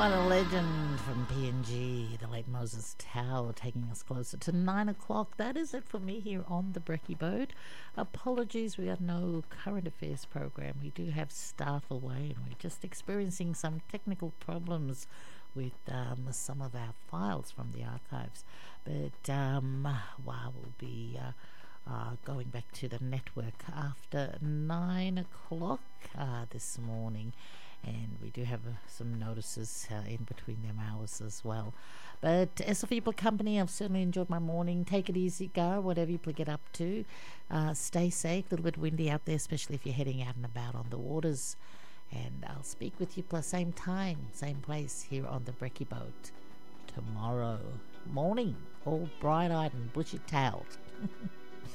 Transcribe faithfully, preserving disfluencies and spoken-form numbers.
What a legend from P N G, the late Moses Tower, taking us closer to nine o'clock. That is it for me here on the Brekkie Boat. Apologies, we got no current affairs program. We do have staff away, and we're just experiencing some technical problems with um, some of our files from the archives. But um, wow, we'll be uh, uh, going back to the network after nine o'clock uh, this morning. And we do have uh, some notices uh, in between them hours as well. But as a people company, I've certainly enjoyed my morning. Take it easy, Gar, whatever you get up to. Uh, stay safe. A little bit windy out there, especially if you're heading out and about on the waters. And I'll speak with you plus same time, same place here on the Brekkie Boat tomorrow morning, all bright-eyed and bushy-tailed.